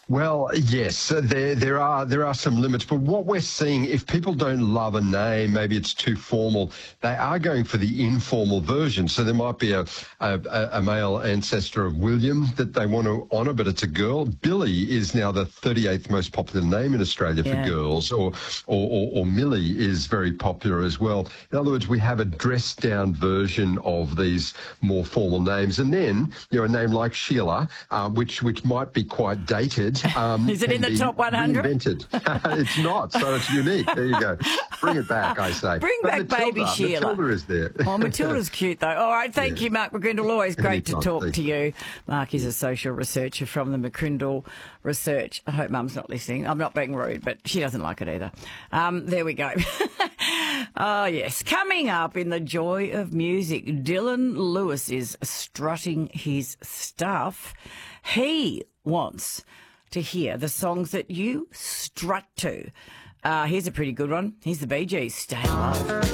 Well, yes, there are some limits, but what we're seeing, if people don't love a name, maybe it's too formal, they are going for the informal version. So there might be a male ancestor of William that they want to honour, but it's a girl. Billy is now the 38th most popular name in Australia for girls, or Millie is very popular as well. In other words, we have a dressed-down version of these more formal names, and then a name like Sheila, which might be quite dated. Is it in the top 100? Invented. It's not, so it's unique. There you go. Bring it back, I say. Bring back baby Sheila. Matilda is there. Oh, Matilda's cute, though. All right, thank you, Mark McCrindle. Always great to talk to you. Mark is a social researcher from the McCrindle Research. I hope Mum's not listening. I'm not being rude, but she doesn't like it either. There we go. Oh, yes. Coming up in the joy of music, Dylan Lewis is strutting his stuff. He wants to hear the songs that you strut to. Here's a pretty good one. Here's the Bee Gees, Stay Alive.